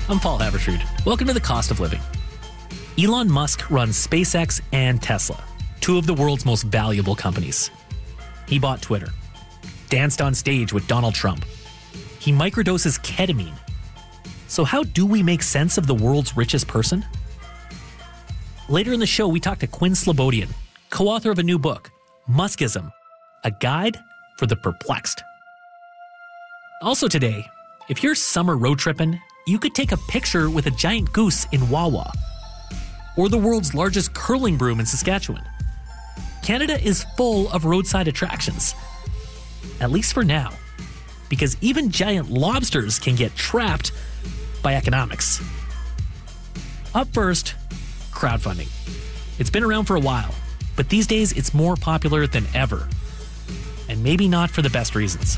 I'm Paul Havertrud. Welcome to The Cost of Living. Elon Musk runs SpaceX and Tesla, two of the world's most valuable companies. He bought Twitter, danced on stage with Donald Trump. He microdoses ketamine. So how do we make sense of the world's richest person? Later in the show, we talk to Quinn Slobodian, co-author of a new book, Muskism, a guide for the perplexed. Also today, if you're summer road tripping, you could take a picture with a giant goose in Wawa, or the world's largest curling broom in Saskatchewan. Canada is full of roadside attractions, at least for now, because even giant lobsters can get trapped by economics. Up first, crowdfunding. It's been around for a while, but these days it's more popular than ever, and maybe not for the best reasons.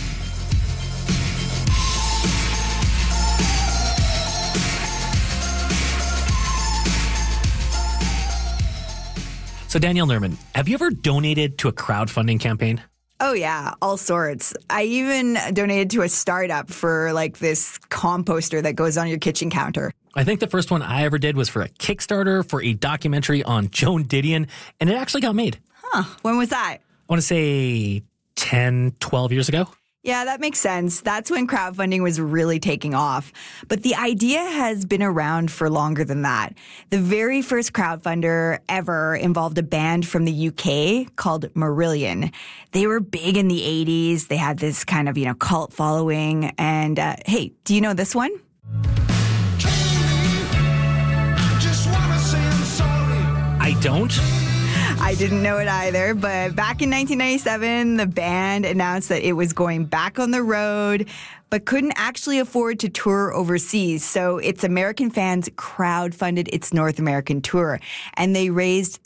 So Danielle Nerman, have you ever donated to a crowdfunding campaign? Oh, yeah, all sorts. I even donated to a startup for this composter that goes on your kitchen counter. I think the first one I ever did was for a Kickstarter for a documentary on Joan Didion, and it actually got made. Huh. When was that? I want to say 10, 12 years ago. Yeah, that makes sense. That's when crowdfunding was really taking off. But the idea has been around for longer than that. The very first crowdfunder ever involved a band from the UK called Marillion. They were big in the 80s. They had this kind of, cult following. And hey, do you know this one? I don't. I didn't know it either, but back in 1997, the band announced that it was going back on the road, but couldn't actually afford to tour overseas. So its American fans crowdfunded its North American tour, and they raised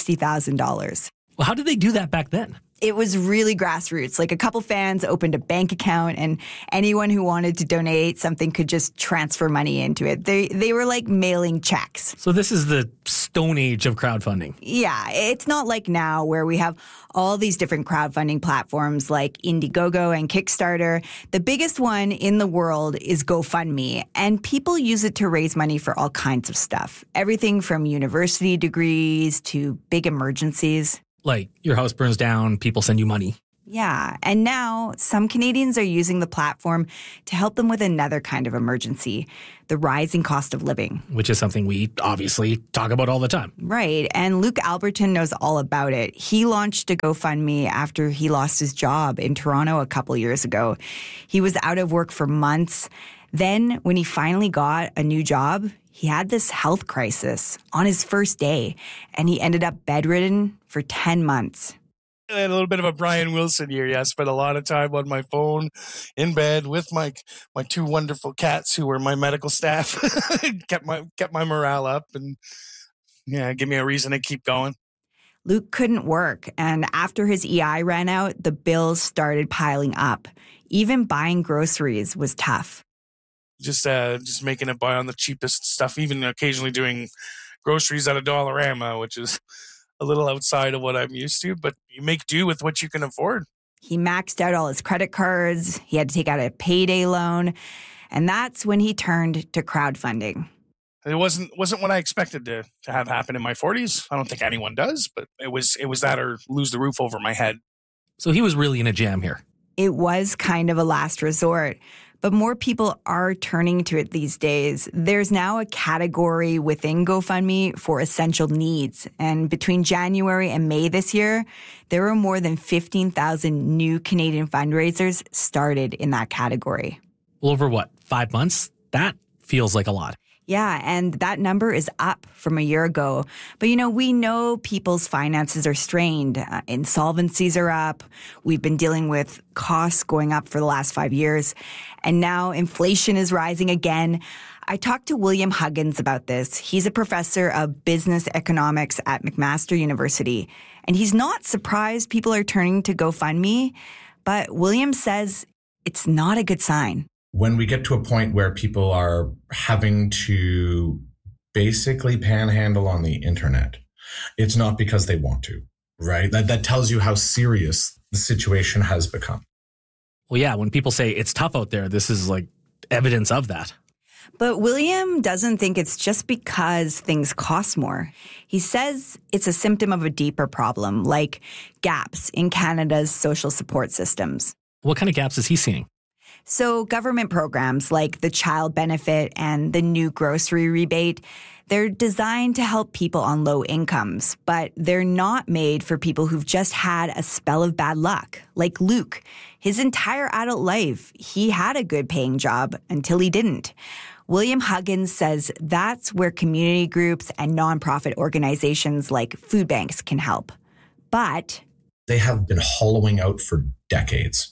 $60,000. Well, how did they do that back then? It was really grassroots. A couple fans opened a bank account, and anyone who wanted to donate something could just transfer money into it. They were like mailing checks. So this is the Stone Age of crowdfunding. Yeah, it's not like now where we have all these different crowdfunding platforms like Indiegogo and Kickstarter. The biggest one in the world is GoFundMe, and people use it to raise money for all kinds of stuff. Everything from university degrees to big emergencies. Like your house burns down, people send you money. Yeah, and now some Canadians are using the platform to help them with another kind of emergency, the rising cost of living. Which is something we obviously talk about all the time. Right, and Luke Alberton knows all about it. He launched a GoFundMe after he lost his job in Toronto a couple years ago. He was out of work for months. Then, when he finally got a new job, he had this health crisis on his first day, and he ended up bedridden for 10 months. I had a little bit of a Brian Wilson year. Yeah, I spent a lot of time on my phone in bed with my two wonderful cats who were my medical staff. kept my morale up and give me a reason to keep going. Luke couldn't work, and after his EI ran out, the bills started piling up. Even buying groceries was tough. Just making it buy on the cheapest stuff, even occasionally doing groceries at a Dollarama, which is a little outside of what I'm used to, but you make do with what you can afford. He maxed out all his credit cards. He had to take out a payday loan. And that's when he turned to crowdfunding. It wasn't what I expected to have happen in my 40s. I don't think anyone does, but it was that or lose the roof over my head. So he was really in a jam here. It was kind of a last resort. But more people are turning to it these days. There's now a category within GoFundMe for essential needs. And between January and May this year, there were more than 15,000 new Canadian fundraisers started in that category. Well, over 5 months? That feels like a lot. Yeah, and that number is up from a year ago. But, we know people's finances are strained. Insolvencies are up. We've been dealing with costs going up for the last 5 years. And now inflation is rising again. I talked to William Huggins about this. He's a professor of business economics at McMaster University. And he's not surprised people are turning to GoFundMe. But William says it's not a good sign. When we get to a point where people are having to basically panhandle on the internet, it's not because they want to, right? That tells you how serious the situation has become. Well, yeah, when people say it's tough out there, this is like evidence of that. But William doesn't think it's just because things cost more. He says it's a symptom of a deeper problem, like gaps in Canada's social support systems. What kind of gaps is he seeing? So government programs like the child benefit and the new grocery rebate, they're designed to help people on low incomes, but they're not made for people who've just had a spell of bad luck, like Luke. His entire adult life, he had a good paying job until he didn't. William Huggins says that's where community groups and nonprofit organizations like food banks can help. But they have been hollowing out for decades.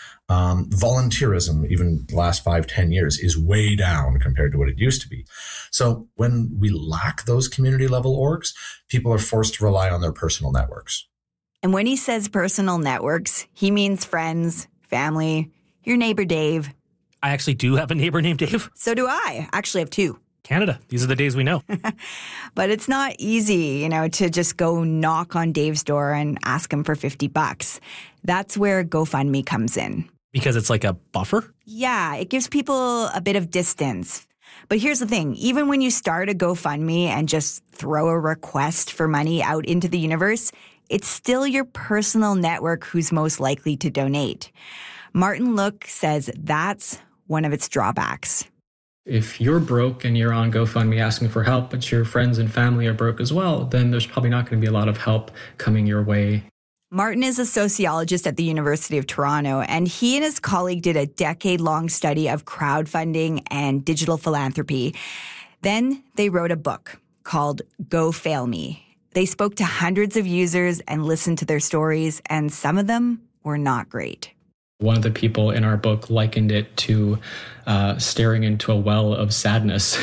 Volunteerism, even the last 5-10 years, is way down compared to what it used to be. So when we lack those community level orgs, people are forced to rely on their personal networks. And when he says personal networks, he means friends, family, your neighbor Dave. I actually do have a neighbor named Dave. So do I. Actually have two. Canada. These are the days we know. But it's not easy, to just go knock on Dave's door and ask him for $50. That's where GoFundMe comes in. Because it's like a buffer? Yeah, it gives people a bit of distance. But here's the thing. Even when you start a GoFundMe and just throw a request for money out into the universe, it's still your personal network who's most likely to donate. Martin Look says that's one of its drawbacks. If you're broke and you're on GoFundMe asking for help, but your friends and family are broke as well, then there's probably not going to be a lot of help coming your way. Martin is a sociologist at the University of Toronto, and he and his colleague did a decade-long study of crowdfunding and digital philanthropy. Then they wrote a book called Go Fail Me. They spoke to hundreds of users and listened to their stories, and some of them were not great. One of the people in our book likened it to staring into a well of sadness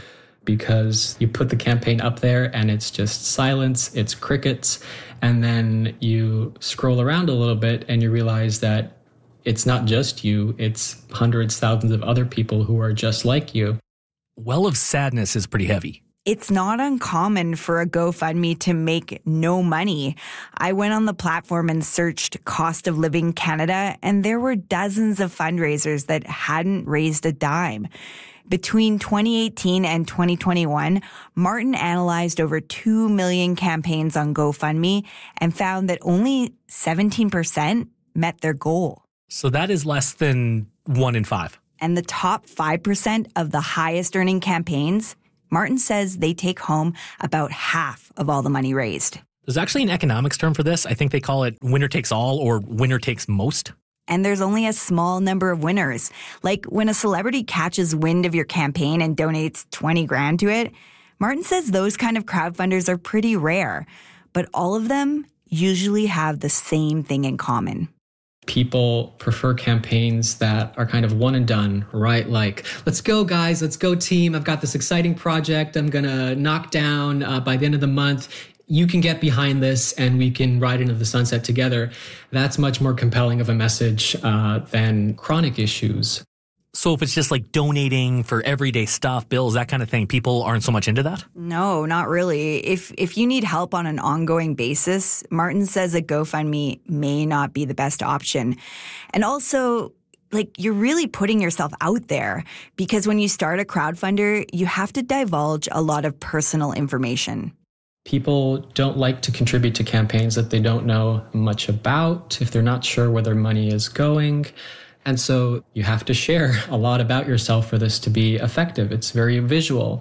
because you put the campaign up there and it's just silence, it's crickets, and then you scroll around a little bit and you realize that it's not just you, it's hundreds, thousands of other people who are just like you. Well of sadness is pretty heavy. It's not uncommon for a GoFundMe to make no money. I went on the platform and searched Cost of Living Canada, and there were dozens of fundraisers that hadn't raised a dime. Between 2018 and 2021, Martin analyzed over 2 million campaigns on GoFundMe and found that only 17% met their goal. So that is less than 1 in 5. And the top 5% of the highest earning campaigns, Martin says they take home about half of all the money raised. There's actually an economics term for this. I think they call it winner takes all or winner takes most. And there's only a small number of winners. Like when a celebrity catches wind of your campaign and donates 20 grand to it, Martin says those kind of crowdfunders are pretty rare. But all of them usually have the same thing in common. People prefer campaigns that are kind of one and done, right? Like, let's go, guys. Let's go, team. I've got this exciting project I'm going to knock down by the end of the month. You can get behind this and we can ride into the sunset together. That's much more compelling of a message than chronic issues. So if it's just like donating for everyday stuff, bills, that kind of thing, people aren't so much into that? No, not really. If you need help on an ongoing basis, Martin says a GoFundMe may not be the best option. And also, you're really putting yourself out there because when you start a crowdfunder, you have to divulge a lot of personal information. People don't like to contribute to campaigns that they don't know much about, if they're not sure where their money is going. And so you have to share a lot about yourself for this to be effective. It's very visual.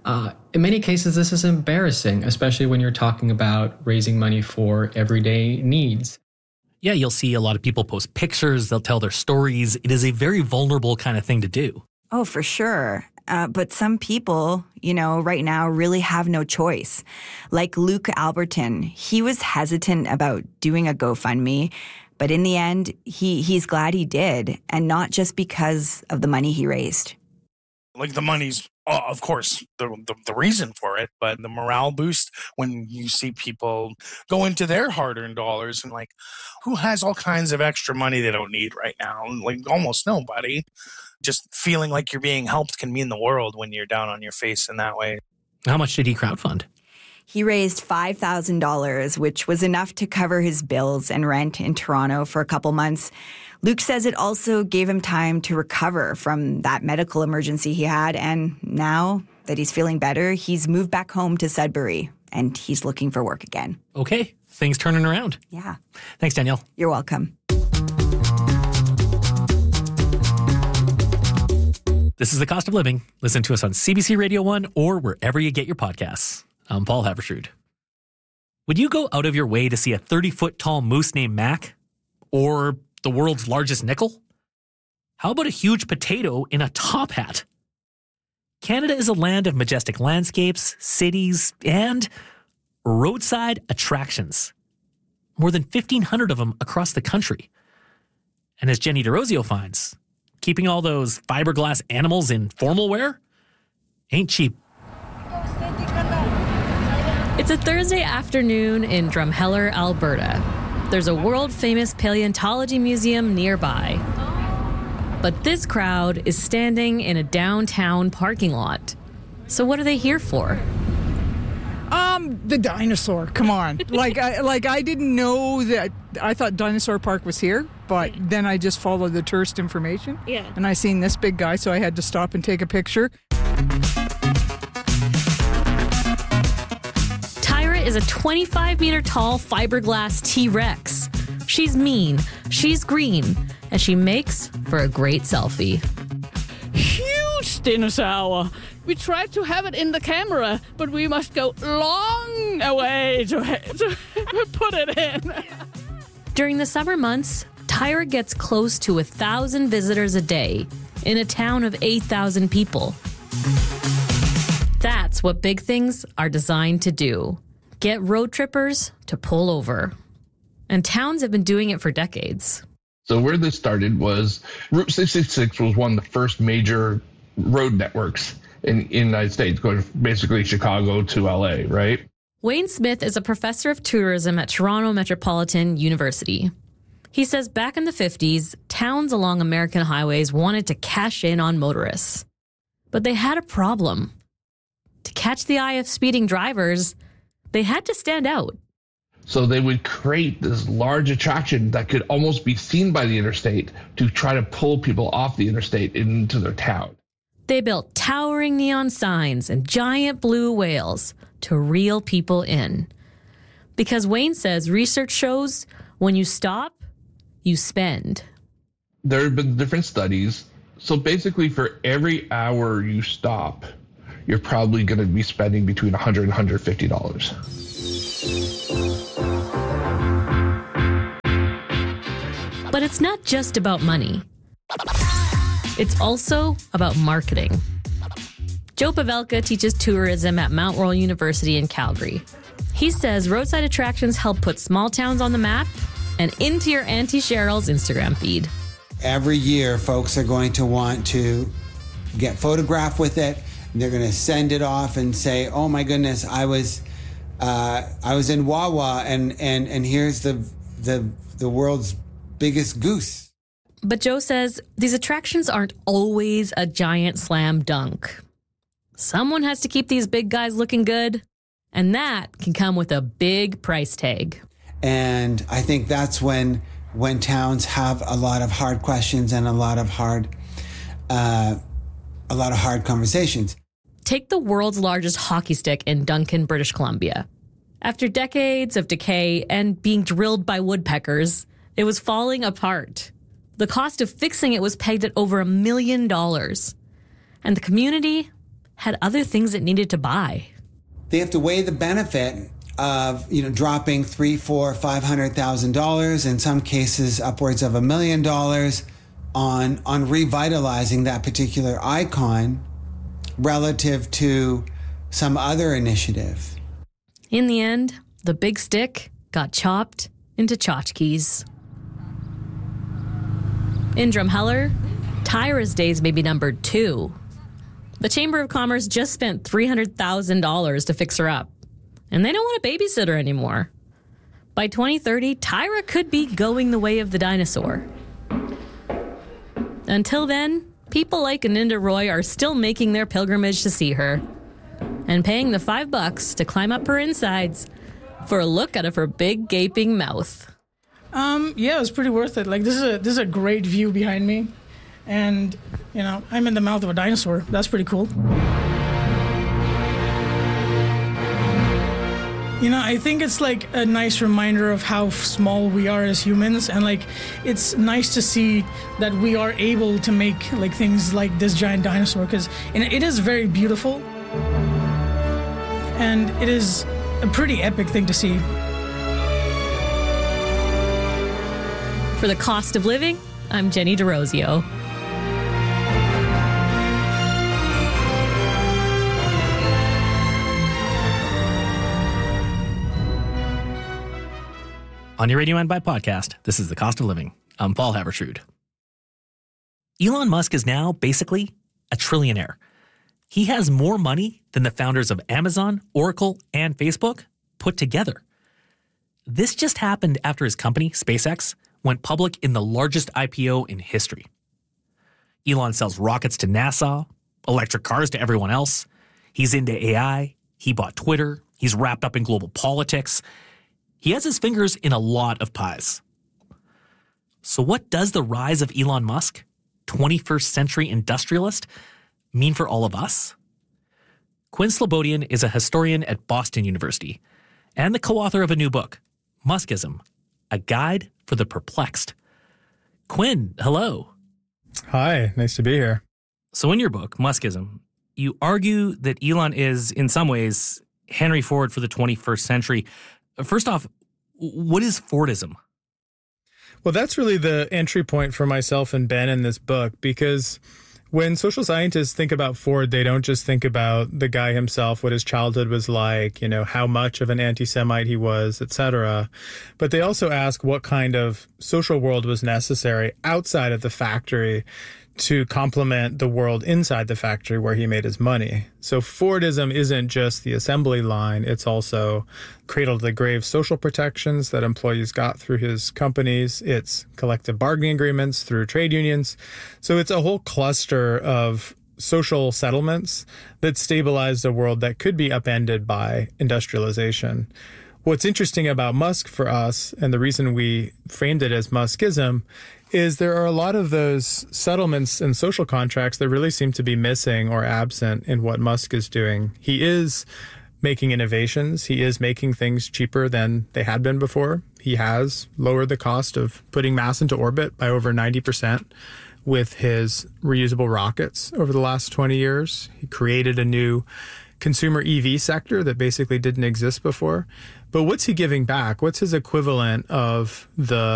In many cases, this is embarrassing, especially when you're talking about raising money for everyday needs. Yeah, you'll see a lot of people post pictures. They'll tell their stories. It is a very vulnerable kind of thing to do. Oh, for sure. But some people, right now really have no choice. Like Luke Alberton, he was hesitant about doing a GoFundMe, but in the end, he's glad he did, and not just because of the money he raised. The money's, of course, the reason for it, but the morale boost when you see people go into their hard-earned dollars and who has all kinds of extra money they don't need right now? Almost nobody. Just feeling like you're being helped can mean the world when you're down on your face in that way. How much did he crowdfund? He raised $5,000, which was enough to cover his bills and rent in Toronto for a couple months. Luke says it also gave him time to recover from that medical emergency he had. And now that he's feeling better, he's moved back home to Sudbury and he's looking for work again. Okay, things turning around. Yeah. Thanks, Danielle. You're welcome. This is The Cost of Living. Listen to us on CBC Radio 1 or wherever you get your podcasts. I'm Paul Haverstrood. Would you go out of your way to see a 30-foot tall moose named Mac? Or the world's largest nickel? How about a huge potato in a top hat? Canada is a land of majestic landscapes, cities, and roadside attractions. More than 1,500 of them across the country. And as Jenny DeRosio finds, keeping all those fiberglass animals in formal wear ain't cheap. It's a Thursday afternoon in Drumheller, Alberta. There's a world-famous paleontology museum nearby. But this crowd is standing in a downtown parking lot. So what are they here for? The dinosaur. Come on. I didn't know that. I thought Dinosaur Park was here, but then I just followed the tourist information. Yeah. And I seen this big guy, so I had to stop and take a picture. Tyra is a 25-meter tall fiberglass T-Rex. She's mean, she's green, and she makes for a great selfie. Huge dinosaur. We tried to have it in the camera, but we must go long away to put it in. During the summer months, Tyra gets close to 1,000 visitors a day in a town of 8,000 people. That's what big things are designed to do. Get road trippers to pull over. And towns have been doing it for decades. So where this started was Route 66 was one of the first major road networks in the United States, going from basically Chicago to LA, right? Wayne Smith is a professor of tourism at Toronto Metropolitan University. He says back in the 50s, towns along American highways wanted to cash in on motorists. But they had a problem. To catch the eye of speeding drivers, they had to stand out. So they would create this large attraction that could almost be seen by the interstate to try to pull people off the interstate into their town. They built towering neon signs and giant blue whales to reel people in. Because Wayne says research shows when you stop, you spend. There have been different studies. So basically for every hour you stop, you're probably going to be spending between $100 and $150. But it's not just about money. It's also about marketing. Joe Pavelka teaches tourism at Mount Royal University in Calgary. He says roadside attractions help put small towns on the map and into your Auntie Cheryl's Instagram feed. Every year, folks are going to want to get photographed with it. And they're going to send it off and say, "Oh my goodness, I was in Wawa, and here's the world's biggest goose." But Joe says these attractions aren't always a giant slam dunk. Someone has to keep these big guys looking good, and that can come with a big price tag. And I think that's when towns have a lot of hard questions and a lot of hard conversations. Take the world's largest hockey stick in Duncan, British Columbia. After decades of decay and being drilled by woodpeckers, it was falling apart. The cost of fixing it was pegged at over $1 million. And the community had other things it needed to buy. They have to weigh the benefit of, dropping $300,000, $400,000, $500,000, in some cases upwards of $1 million on revitalizing that particular icon relative to some other initiative. In the end, the big stick got chopped into tchotchkes. In Drumheller, Tyra's days may be numbered too. The Chamber of Commerce just spent $300,000 to fix her up, and they don't want a babysitter anymore. By 2030, Tyra could be going the way of the dinosaur. Until then, people like Aninda Roy are still making their pilgrimage to see her and paying the $5 to climb up her insides for a look out of her big gaping mouth. Yeah, it was pretty worth it. Like, this is a great view behind me, and I'm in the mouth of a dinosaur. That's pretty cool. I think it's like a nice reminder of how small we are as humans, and like it's nice to see that we are able to make like things like this giant dinosaur, because it is very beautiful, and it is a pretty epic thing to see. For The Cost of Living, I'm Jenny DeRosio. On your Radio and by podcast, this is The Cost of Living. I'm Paul Haverstrood. Elon Musk is now basically a trillionaire. He has more money than the founders of Amazon, Oracle, and Facebook put together. This just happened after his company, SpaceX, went public in the largest IPO in history. Elon sells rockets to NASA, electric cars to everyone else. He's into AI. He bought Twitter. He's wrapped up in global politics. He has his fingers in a lot of pies. So what does the rise of Elon Musk, 21st century industrialist, mean for all of us? Quinn Slobodian is a historian at Boston University and the co-author of a new book, Muskism, A Guide for the Perplexed. Quinn, hello. Hi, nice to be here. So in your book, Muskism, you argue that Elon is, in some ways, Henry Ford for the 21st century. First off, what is Fordism? Well, that's really the entry point for myself and Ben in this book, because when social scientists think about Ford, they don't just think about the guy himself, what his childhood was like, how much of an anti-Semite he was, etc. But they also ask what kind of social world was necessary outside of the factory to complement the world inside the factory where he made his money. So Fordism isn't just the assembly line, it's also cradle to the grave social protections that employees got through his companies, it's collective bargaining agreements through trade unions. So it's a whole cluster of social settlements that stabilized a world that could be upended by industrialization. What's interesting about Musk for us, and the reason we framed it as Muskism, is there are a lot of those settlements and social contracts that really seem to be missing or absent in what Musk is doing. He is making innovations. He is making things cheaper than they had been before. He has lowered the cost of putting mass into orbit by over 90% with his reusable rockets over the last 20 years. He created a new consumer EV sector that basically didn't exist before. But what's he giving back? What's his equivalent of the